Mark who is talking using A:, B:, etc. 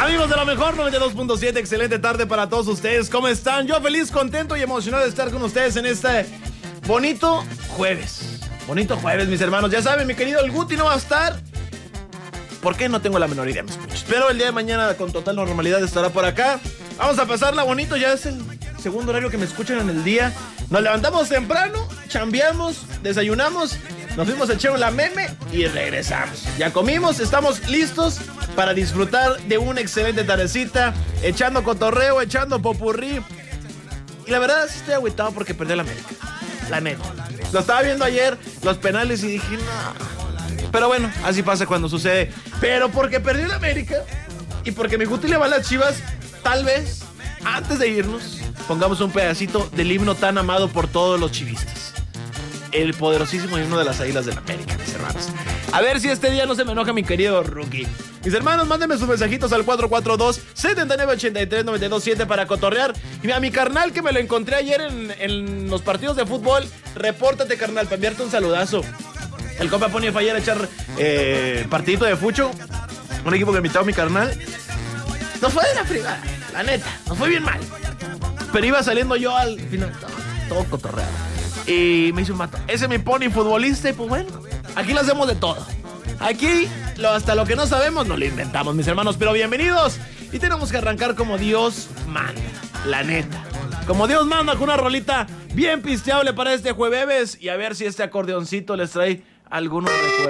A: Amigos de la mejor 92.7, excelente tarde para todos ustedes. ¿Cómo están? Yo feliz, contento y emocionado de estar con ustedes en este bonito jueves. Bonito jueves, mis hermanos. Ya saben, mi querido el Guti no va a estar. ¿Por qué? No tengo la menor idea, mis escuchas. Pero el día de mañana con total normalidad estará por acá. Vamos a pasarla bonito, ya es el segundo horario que me escuchan en el día. Nos levantamos temprano, chambeamos, desayunamos, nos fuimos a echar la meme y regresamos. Ya comimos, estamos listos para disfrutar de una excelente tardecita, echando cotorreo, echando popurrí. Y la verdad sí estoy agüitado porque perdí la América. La neta. Lo estaba viendo ayer, los penales, y dije, no. Pero bueno, así pasa cuando sucede. Pero porque perdí la América y porque mi Guti le va a las Chivas, tal vez, antes de irnos, pongamos un pedacito del himno tan amado por todos los chivistas. El poderosísimo himno de las Águilas del América, mis hermanos. A ver si este día no se me enoja mi querido Rookie. Mis hermanos, mándenme sus mensajitos al 442-7983-927 para cotorrear. Y a mi carnal que me lo encontré ayer en los partidos de fútbol, repórtate, carnal, para enviarte un saludazo. El compa Pony fue ayer a echar partidito de fucho. Un equipo que invitó a mi carnal. No fue de la fregada, la neta, no fue bien mal. Pero iba saliendo yo al final, todo cotorreado. Y me hizo un mato. Ese es mi Pony futbolista y pues bueno, aquí lo hacemos de todo. Aquí, hasta lo que no sabemos, nos lo inventamos, mis hermanos. Pero bienvenidos. Y tenemos que arrancar como Dios manda, la neta. Como Dios manda, con una rolita bien pisteable para este jueves. Y a ver si este acordeoncito les trae algunos recuerdos.